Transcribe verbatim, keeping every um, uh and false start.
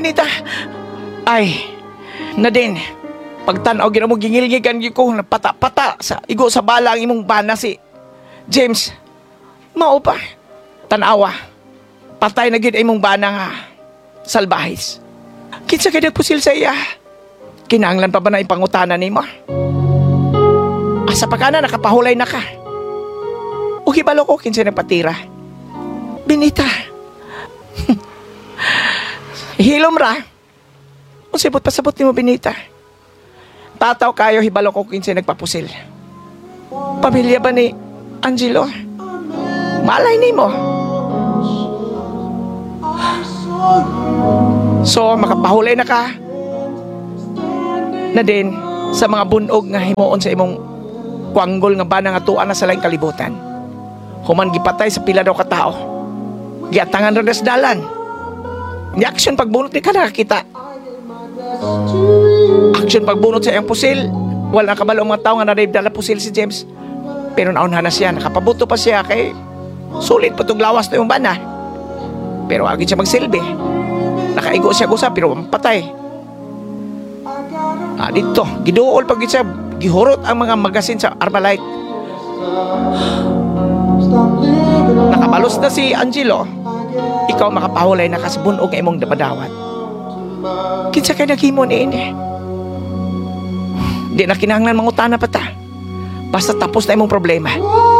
Benita. Ay, na din. Pagtanaw gina mo gingilngigan gyud ko na pata-pata sa igo sa bala ang imong bana si James. Mao pa. Tanawa. Patay na gyud imong bana nga salbahis. Kinsa kay nagpusil sa iya? Kinahanglan pa ba na ipangutana nimo? Asa pa ka na nakapahulay na ka? Ugi balo ko kinsa nagpatira. Benita. Hilom ra. Unsay pasabot nimo Benita? Tataw kayo hibalo ko kinsa nagpapusil. Pamilya ba ni Angelo? Malay nimo. So makapahulay na ka na din sa mga bunog nga himuon sa imong kwanggol nga bana nga tuan na sa laing kalibutan. Human gipatay sa pila daw ka tao. Giatangan ra sa dalan. Ni action pagbunot ni ka nakakita. Action pagbunot sa iyang pusil. Wala kabalo ang mga tao nga na dala pusil si James. Pero naunhan na siya, nakapabuto pa siya kay sulit pa itong lawas na yung bana. Pero agad siya magsilbi. Nakaigo siya gusa pero patay. Ah, dito, giduol pag siya, gihurot ang mga magasin sa Armalite. Nakabalos na si Angelo. Ikaw makapahulay na kasbunog ng imong dapadawat. Kinsa kay naghimo ni ini? Di na kinahanglan mangutana pa ta. Basta tapos na imong problema.